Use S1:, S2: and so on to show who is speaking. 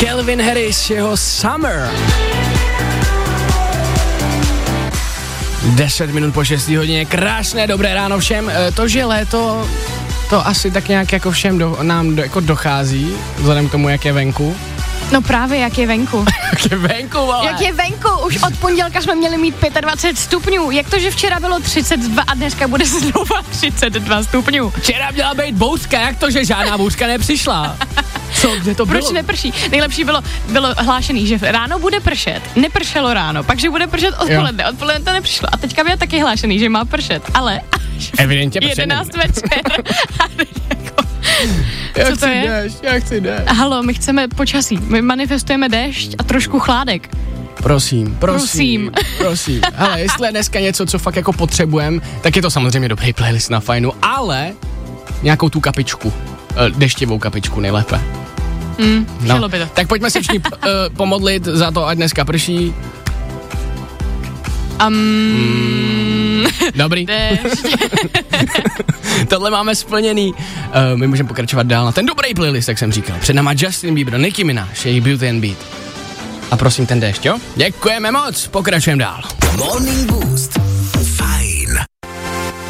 S1: Calvin Harris, jeho Summer. 10 minut po 6 hodině, krásné dobré ráno všem. To, že léto, to asi tak nějak jako všem nám jako dochází, vzhledem k tomu, jak je venku.
S2: No právě, jak je venku.
S1: Jak je venku, vole.
S2: Jak je venku, už od pondělka jsme měli mít 25 stupňů. Jak to, že včera bylo 32 a dneska bude znova 32 stupňů?
S1: Včera měla být bouřka, jak to, že žádná bouřka nepřišla? Co, kde to bylo?
S2: Proč neprší? Nejlepší bylo hlášený, že ráno bude pršet. Nepršelo ráno, pak, že bude pršet odpoledne. Odpoledne to nepřišlo. A teďka bylo taky hlášený, že má pršet. Ale
S1: evidentně
S2: 11 večer. Co to je?
S1: Já chci déšť.
S2: Halo, my chceme počasí. My manifestujeme déšť a trošku chládek.
S1: Prosím. Hele, jestli je dneska něco, co fakt jako potřebujeme, tak je to samozřejmě dobrý playlist na fajnu, ale nějakou tu kapičku, deštivou kapičku nejlépe.
S2: Chtělo by to.
S1: Tak pojďme se všichni pomodlit za to, ať dneska prší. Dobrý. Tohle máme splněný. My můžeme pokračovat dál na ten dobrý playlist, jak jsem říkal. Před náma Justin Bieber, Nicki Minaj, jejich Beauty and Beat. A prosím ten déšť, jo? Děkujeme moc, pokračujeme dál.
S3: Morning Boost